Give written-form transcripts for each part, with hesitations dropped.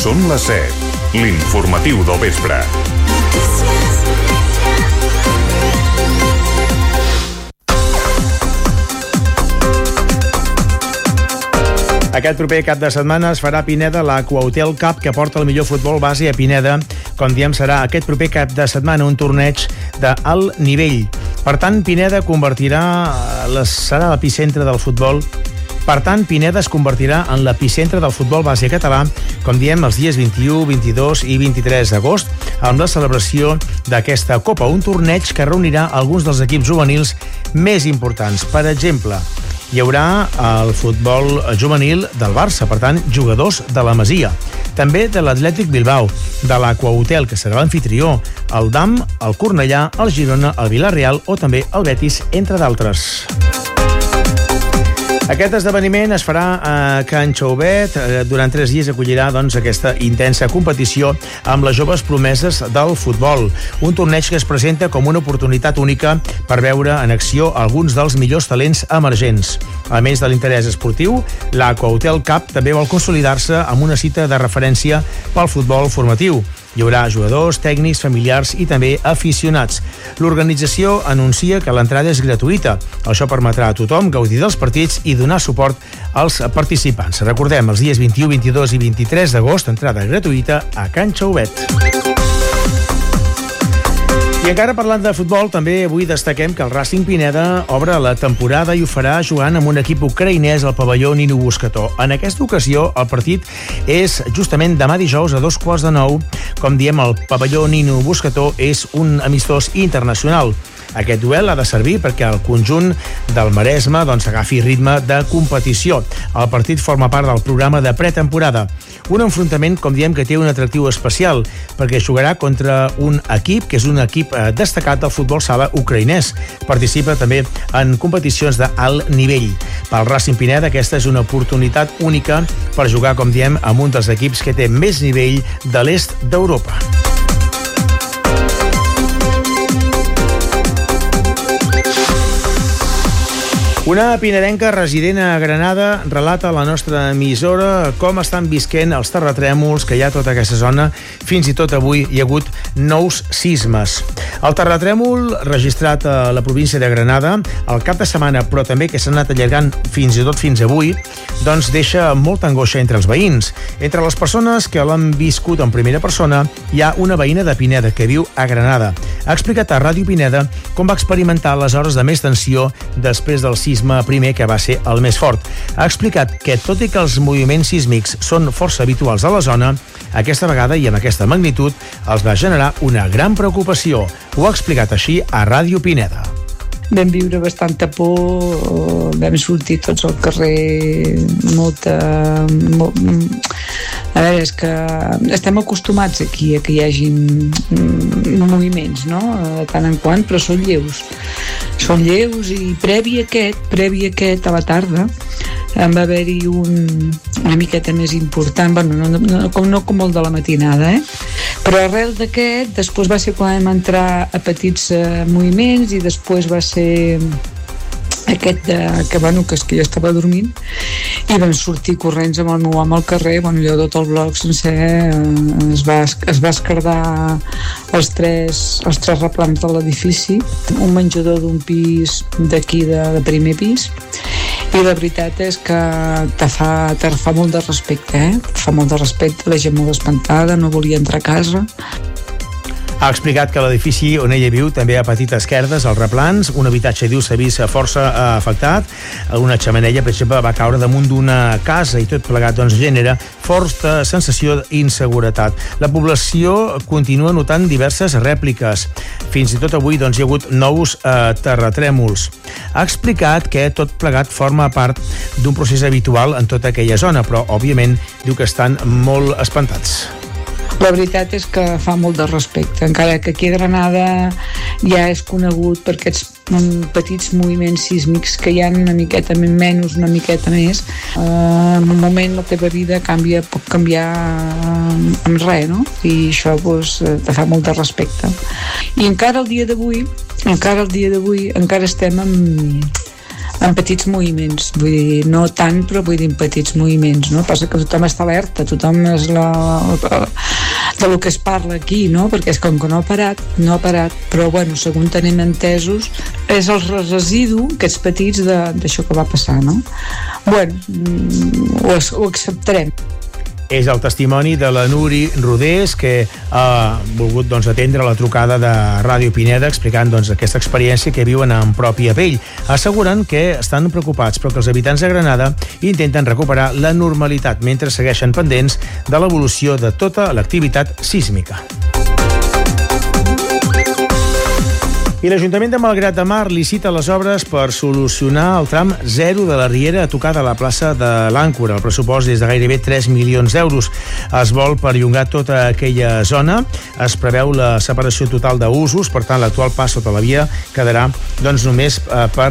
Són les 7. L'informatiu del vespre. Aquest proper cap de setmana es farà a Pineda l'Aqua-Hotel Cup, que porta el millor futbol base a Pineda. Com diem, serà aquest proper cap de setmana un torneig d'alt nivell. Per tant, Pineda serà l'epicentre del futbol. Per tant, Pineda es convertirà en l'epicentre del futbol base català, com diem, els dies 21, 22 i 23 d'agost, amb la celebració d'aquesta Copa, un torneig que reunirà alguns dels equips juvenils més importants. Per exemple, hi haurà el futbol juvenil del Barça, per tant, jugadors de la Masia. També de l'Atlètic Bilbao, de l'Aqua-Hotel, que serà l'anfitrió, el DAM, el Cornellà, el Girona, el Vila-real o també el Betis, entre d'altres. Aquest esdeveniment es farà a Can Chauvet. Durant 3 dies acollirà aquesta intensa competició amb les joves promeses del futbol. Un torneig que es presenta com una oportunitat única per veure en acció alguns dels millors talents emergents. A més de l'interès esportiu, l'Aqua-Hotel Cup també vol consolidar-se amb una cita de referència pel futbol formatiu. Hi haurà jugadors, tècnics, familiars i també aficionats. L'organització anuncia que l'entrada és gratuïta. Això permetrà a tothom gaudir dels partits i donar suport als participants. Recordem, els dies 21, 22 i 23 d'agost, entrada gratuïta a Can Chauvet. I encara parlant de futbol, també avui destaquem que el Racing Pineda obre la temporada i ho farà jugant amb un equip ucraïnès al pavelló Nino Buscató. En aquesta ocasió, el partit és justament demà dijous a 8:45. Com diem, el pavelló Nino Buscató és un amistós internacional. Aquest duel ha de servir perquè el conjunt del Maresme agafi ritme de competició. El partit forma part del programa de pretemporada. Un enfrontament, com diem, que té un atractiu especial, perquè jugarà contra un equip que és un equip destacat del futbol sala ucraïnès. Participa també en competicions d'alt nivell. Pel Racing Pineda aquesta és una oportunitat única per jugar, com diem, amb un dels equips que té més nivell de l'est d'Europa. Una pinedenca resident a Granada relata a la nostra emissora com estan visquent els terratrèmols que hi ha a tota aquesta zona. Fins i tot avui hi ha hagut nous sismes. El terratrèmol registrat a la província de Granada el cap de setmana, però també que s'ha anat allargant fins i tot fins avui, deixa molta angoixa entre els veïns. Entre les persones que l'han viscut en primera persona hi ha una veïna de Pineda que viu a Granada. Ha explicat a Ràdio Pineda com va experimentar les hores de més tensió després del sisme primer, que va ser el més fort. Ha explicat que, tot i que els moviments sísmics són força habituals a la zona, aquesta vegada i amb aquesta magnitud els va generar una gran preocupació. Ho ha explicat així a Ràdio Pineda. Vam viure bastanta por, vam sortir tots al carrer, A veure, és que estem acostumats aquí a que hi hagin moviments, no?, de tant en quant, però són lleus. Són lleus i previ a aquest, a la tarda, en va haver-hi una miqueta més important, no com el de la matinada, però arrel d'aquest, després va ser quan vam entrar a petits moviments i després va ser aquest que és que jo estava dormint i vam sortir corrents amb el meu home al carrer. Allò tot el bloc sencer es va esquerdar els tres replans de l'edifici, un menjador d'un pis d'aquí de primer pis, i la veritat és que te fa molt de respecte, fa molt de respecte, la gent molt espantada, no volia entrar a casa. Ha explicat que l'edifici on ella viu també ha patit esquerdes als replans. Un habitatge, diu, s'ha vist força afectat. Una xemeneia, per exemple, va caure damunt d'una casa i tot plegat genera forta sensació d'inseguretat. La població continua notant diverses rèpliques. Fins i tot avui hi ha hagut nous terratrèmols. Ha explicat que tot plegat forma part d'un procés habitual en tota aquella zona, però, òbviament, diu que estan molt espantats. La veritat és que fa molt de respecte, encara que aquí a Granada ja és conegut per aquests petits moviments sísmics que hi ha una miqueta menys, una miqueta més. En un moment la teva vida pot canviar amb res, no? I això te fa molt de respecte. I encara el dia d'avui encara estem en petits moviments, vull dir, no tant, però vull dir en petits moviments, no? Passa que tothom està alerta, tothom és de lo que es parla aquí, no? Perquè és com que no ha parat, però bueno, segons tenim entesos, és el residu, aquests petits, d'això que va passar, no? Bueno, ho acceptarem. És el testimoni de la Nuri Rodés, que ha volgut atendre la trucada de Ràdio Pineda explicant aquesta experiència que viuen en pròpia pell. Asseguren que estan preocupats, però que els habitants de Granada intenten recuperar la normalitat mentre segueixen pendents de l'evolució de tota l'activitat sísmica. I l'Ajuntament de Malgrat de Mar licita les obres per solucionar el tram 0 de la Riera a tocar de la plaça de l'Àncora. El pressupost és de gairebé 3 milions d'euros. Es vol perllongar tota aquella zona. Es preveu la separació total d'usos, per tant, l'actual pas sota la via quedarà només per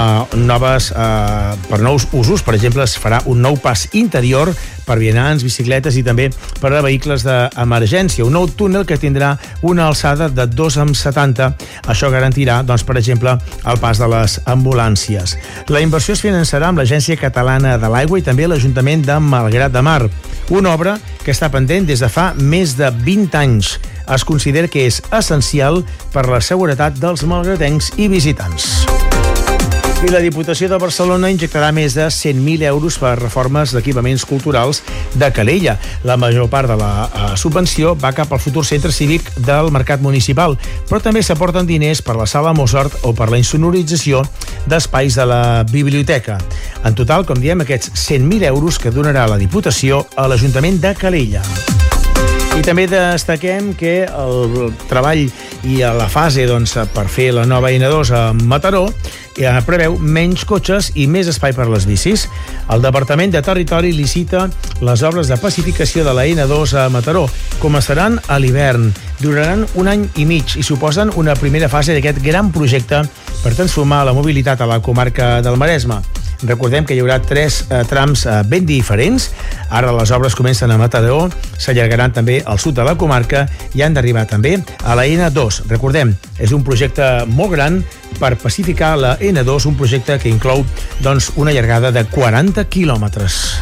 nous usos. Per exemple, es farà un nou pas interior per vianants, bicicletes i també per a vehicles d'emergència. Un nou túnel que tindrà una alçada de 2,70 m. Això garantirà, per exemple, el pas de les ambulàncies. La inversió es finançarà amb l'Agència Catalana de l'Aigua i també l'Ajuntament de Malgrat de Mar. Una obra que està pendent des de fa més de 20 anys. Es considera que és essencial per la seguretat dels malgratencs i visitants. I la Diputació de Barcelona injectarà més de 100.000 euros per reformes d'equipaments culturals de Calella. La major part de la subvenció va cap al futur centre cívic del Mercat Municipal, però també s'aporten diners per la Sala Mozart o per la insonorització d'espais de la biblioteca. En total, com diem, aquests 100.000 euros que donarà la Diputació a l'Ajuntament de Calella. I també destaquem que el treball i la fase per fer la nova N2 a Mataró preveu menys cotxes i més espai per les bicis. El Departament de Territori licita les obres de pacificació de la N2 a Mataró. Començaran a l'hivern, duraran 1 any i mig i suposen una primera fase d'aquest gran projecte per transformar la mobilitat a la comarca del Maresme. Recordem que hi haurà 3 trams ben diferents. Ara les obres comencen a Mataró, s'allargaran també al sud de la comarca i han d'arribar també a la N2. Recordem, és un projecte molt gran per pacificar la N2, un projecte que inclou una llargada de 40 quilòmetres.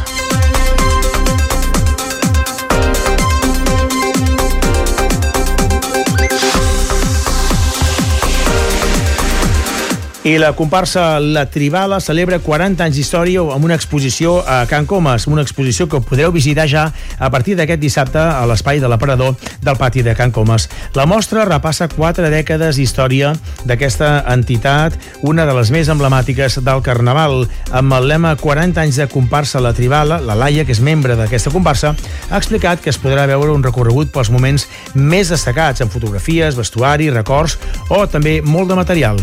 I la comparsa La Tribala celebra 40 anys d'història amb una exposició a Can Comas, una exposició que podreu visitar ja a partir d'aquest dissabte a l'espai de l'aparador del pati de Can Comas. La mostra repassa 4 dècades d'història d'aquesta entitat, una de les més emblemàtiques del Carnaval. Amb el lema 40 anys de comparsa La Tribala, la Laia, que és membre d'aquesta comparsa, ha explicat que es podrà veure un recorregut pels moments més destacats, amb fotografies, vestuari, records o també molt de material.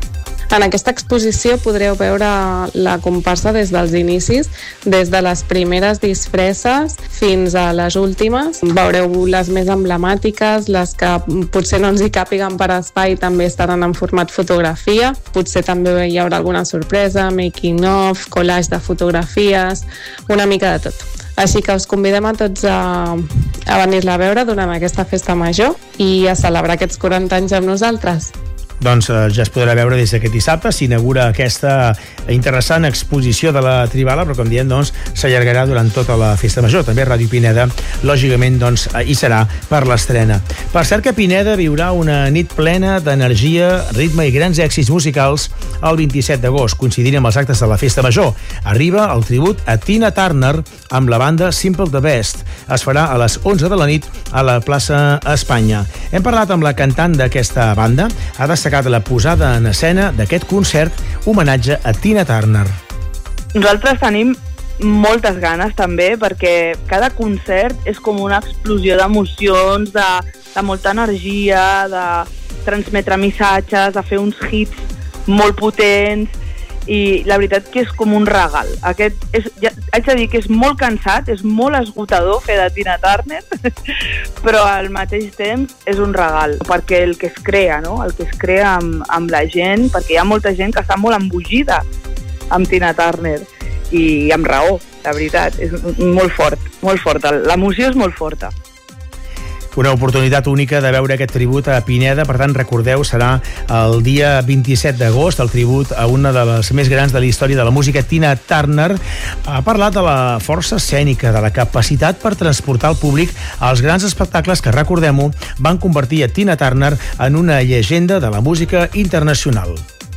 En aquesta exposició podreu veure la comparsa des dels inicis, des de les primeres disfresses fins a les últimes. Veureu les més emblemàtiques, les que potser no ens hi càpiguen per espai també estaran en format fotografia. Potser també hi haurà alguna sorpresa, making of, collage de fotografies, una mica de tot. Així que us convidem a tots a venir-la a veure durant aquesta festa major i a celebrar aquests 40 anys amb nosaltres. Doncs ja es podrà veure des d'aquest dissabte. S'inaugura aquesta interessant exposició de la Tribala, però com diem, s'allargarà durant tota la festa major. També Ràdio Pineda, lògicament, hi serà per l'estrena. Per cert que Pineda viurà una nit plena d'energia, ritme i grans èxits musicals el 27 d'agost, coincidint amb els actes de la festa major. Arriba el tribut a Tina Turner amb la banda Simple the Best. Es farà a les 11 de la nit a la plaça Espanya. Hem parlat amb la cantant d'aquesta banda, ha destacat la posada en escena d'aquest concert homenatge a Tina Turner. Nosaltres tenim moltes ganes també, perquè cada concert és com una explosió d'emocions, de molta energia, de transmetre missatges, de fer uns hits molt potents, i la veritat que és com un regal. Haig de dir que és molt cansat, és molt esgotador fer de Tina Turner, però al mateix temps és un regal, perquè el que es crea, no? El que es crea amb la gent, perquè hi ha molta gent que està molt embogida amb Tina Turner, i amb raó, la veritat, és molt fort, l'emoció és molt forta. Una oportunitat única de veure aquest tribut a Pineda. Per tant, recordeu, serà el dia 27 d'agost, el tribut a una de les més grans de la història de la música. Tina Turner ha parlat de la força escènica, de la capacitat per transportar el públic als grans espectacles que, recordem-ho, van convertir a Tina Turner en una llegenda de la música internacional.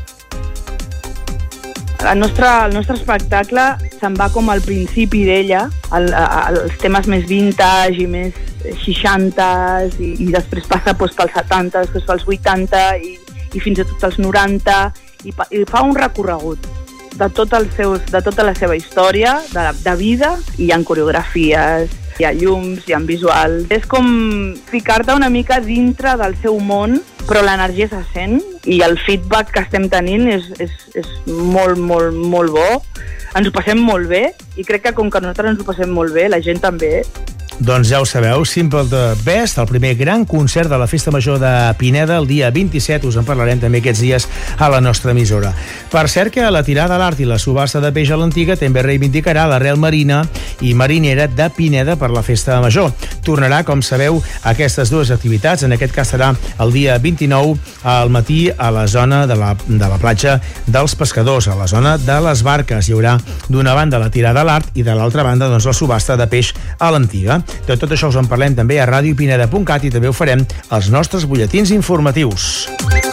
El nostre espectacle se'n va com al principi d'ella, els temes més vintage i més 60s, i després passa pels 70, després pels 80 i fins i tot els 90, i fa un recorregut de tota la seva història, de vida, i hi ha coreografies, hi ha llums, hi ha visual. És com ficar-te una mica dintre del seu món, però l'energia se sent i el feedback que estem tenint és molt, molt, molt bo. Ens ho passem molt bé i crec que com que nosaltres ens ho passem molt bé, la gent també. Doncs ja ho sabeu, Simple the Best, el primer gran concert de la Festa Major de Pineda, el dia 27, us en parlarem també aquests dies a la nostra emissora. Per cert que la tirada a l'art i la subhasta de peix a l'Antiga també reivindicarà l'arrel marina i marinera de Pineda per la Festa Major. Tornarà, com sabeu, aquestes dues activitats, en aquest cas serà el dia 29 al matí a la zona de la platja dels pescadors, a la zona de les barques. Hi haurà d'una banda la tirada a l'art i de l'altra banda doncs, la subhasta de peix a l'Antiga. De tot això us en parlem també a radiopineda.cat i també ho farem als nostres butlletins informatius.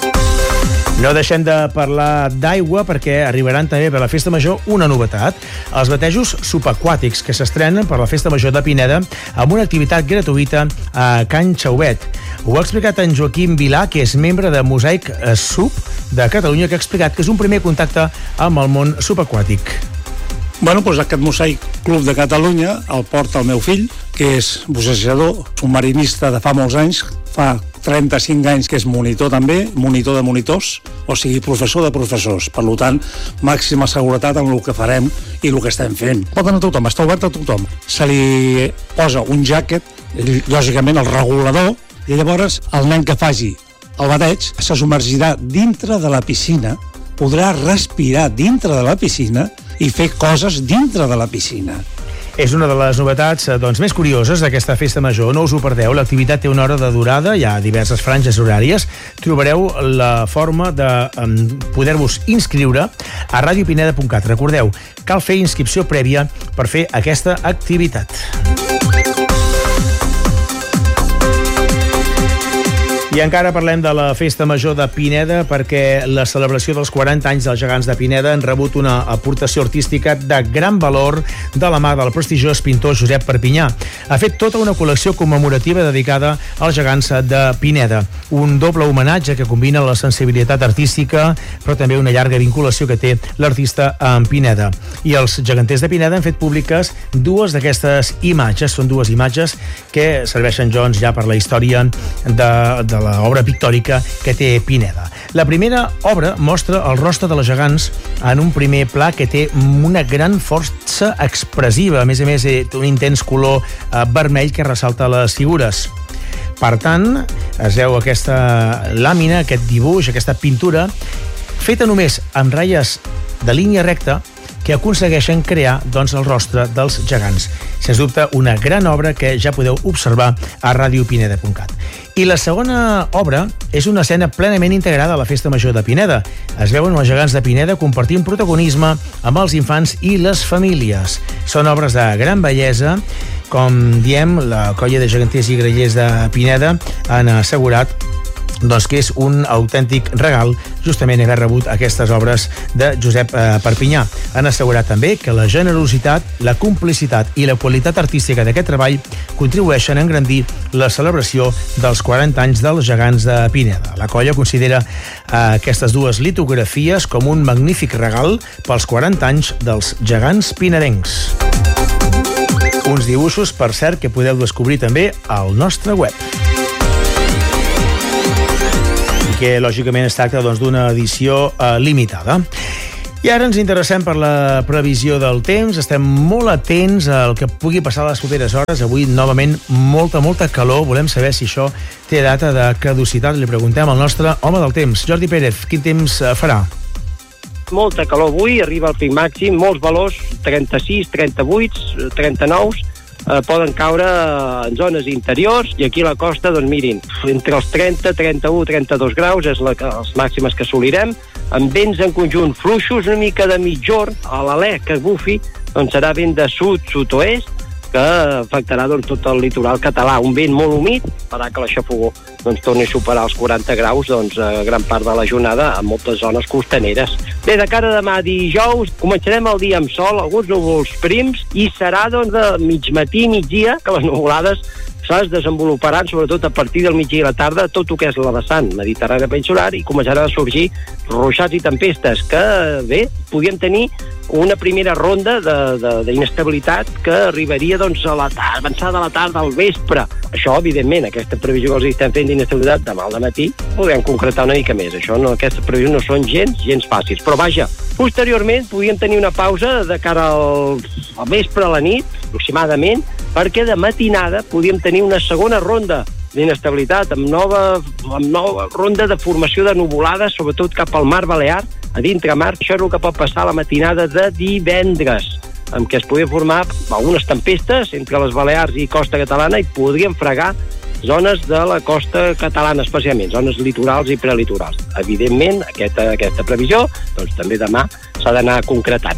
No deixem de parlar d'aigua perquè arribaran també per la Festa Major una novetat, els batejos subaquàtics que s'estrenen per la Festa Major de Pineda amb una activitat gratuïta a Can Xauvet. Ho ha explicat en Joaquim Vilà, que és membre de Mosaic Sub de Catalunya, que ha explicat que és un primer contacte amb el món subaquàtic. Doncs aquest Mosaic Club de Catalunya el porta el meu fill, que és bussejador, submarinista de fa molts anys, fa 35 anys que és monitor també, monitor de monitors, o sigui, professor de professors. Per tant, màxima seguretat en el que farem i el que estem fent. Pot anar a tothom, està obert a tothom. Se li posa un jàquet, lògicament el regulador, i llavors el nen que faci el bateig se submergirà dintre de la piscina, podrà respirar dintre de la piscina i fer coses dintre de la piscina. És una de les novetats més curioses d'aquesta Festa Major. No us ho perdeu, l'activitat té una hora de durada, hi ha diverses franges horàries. Trobareu la forma de poder-vos inscriure a radiopineda.cat. Recordeu, cal fer inscripció prèvia per fer aquesta activitat. I encara parlem de la Festa Major de Pineda perquè la celebració dels 40 anys dels gegants de Pineda han rebut una aportació artística de gran valor de la mà del prestigiós pintor Josep Perpinyà. Ha fet tota una col·lecció commemorativa dedicada als gegants de Pineda. Un doble homenatge que combina la sensibilitat artística però també una llarga vinculació que té l'artista amb Pineda. I els geganters de Pineda han fet públiques dues d'aquestes imatges. Són dues imatges que serveixen ja per la història de l'obra pictòrica que té Pineda. La primera obra mostra el rostre dels gegants en un primer pla que té una gran força expressiva. A més, té un intens color vermell que ressalta les figures. Per tant, es veu aquesta làmina, aquest dibuix, aquesta pintura, feta només amb ratlles de línia recta, que aconsegueixen crear el rostre dels gegants. Sens dubte, una gran obra que ja podeu observar a radiopineda.cat. I la segona obra és una escena plenament integrada a la Festa Major de Pineda. Es veuen els gegants de Pineda compartint protagonisme amb els infants i les famílies. Són obres de gran bellesa. Com diem, la colla de geganters i grallers de Pineda han assegurat que és un autèntic regal justament haver rebut aquestes obres de Josep Perpinyà. Han assegurat també que la generositat, la complicitat i la qualitat artística d'aquest treball contribueixen a engrandir la celebració dels 40 anys dels gegants de Pineda. La colla considera aquestes dues litografies com un magnífic regal pels 40 anys dels gegants pinedencs. Uns dibuixos, per cert, que podeu descobrir també al nostre web. Que lògicament es tracta d'una edició limitada. I ara ens interessem per la previsió del temps. Estem molt atents al que pugui passar a les properes hores. Avui, novament, molta calor. Volem saber si això té data de caducitat. Li preguntem al nostre home del temps. Jordi Pérez, quin temps farà? Molta calor avui, arriba al pic màxim, molts valors, 36, 38, 39, poden caure en zones interiors, i aquí a la costa, doncs mirin, entre els 30, 31, 32 graus és les màximes que assolirem, amb vents en conjunt fluixos, una mica de mitjorn, a l'alè que bufi, doncs serà vent de sud-sud-oest, que afectarà doncs, tot el litoral català. Un vent molt humit farà que la xafogor doncs, torni a superar els 40 graus doncs, gran part de la jornada a moltes zones costaneres. Bé, de cara a demà dijous, començarem el dia amb sol, alguns núvols prims, i serà doncs, de mig matí, migdia, que les nuvolades es desenvoluparan sobretot a partir del migdia i la tarda tot el que és la vessant mediterrània peninsular, i començaran a sorgir ruixats i tempestes que, bé, podríem tenir una primera ronda d'inestabilitat que arribaria doncs, a avançada a la tarda, al vespre. Això, evidentment, aquesta previsió que els estem fent d'inestabilitat demà al matí, podem concretar una mica més. Aquestes previsions no són gens fàcils. Però vaja, posteriorment podríem tenir una pausa de cara al vespre, a la nit, aproximadament, perquè de matinada podríem tenir una segona ronda d'inestabilitat, amb nova ronda de formació de nuvolades, sobretot cap al mar Balear, a dintre mar. Això és el que pot passar a la matinada de divendres, amb què es podrien formar algunes tempestes entre les Balears i costa catalana, i podrien fregar zones de la costa catalana, especialment zones litorals i prelitorals. Evidentment, aquesta previsió doncs, també demà s'ha d'anar concretant.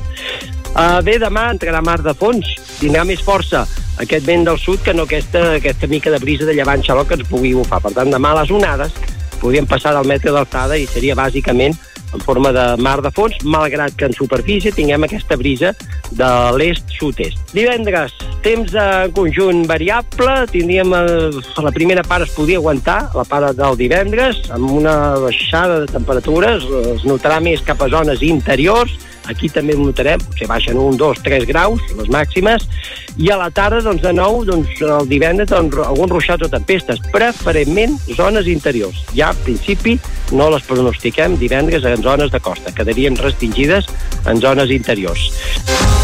Bé, demà entrarà mar de fons, tindrà més força aquest vent del sud que no aquesta mica de brisa de llevant xaloc que ens pugui bufar. Per tant, demà les onades podrien passar del metre d'alçada i seria bàsicament en forma de mar de fons, malgrat que en superfície tinguem aquesta brisa de l'est-sud-est. Divendres, temps en conjunt variable, tindríem la primera part es podria aguantar, la part del divendres, amb una baixada de temperatures, es notarà més cap a zones interiors, aquí també ho notarem, potser baixen 1, 2, 3 graus, les màximes, i a la tarda, doncs, de nou, doncs, el divendres, doncs, alguns ruixats o tempestes, preferentment zones interiors. Ja, en principi, no les pronostiquem divendres en zones de costa, quedarien restringides en zones interiors.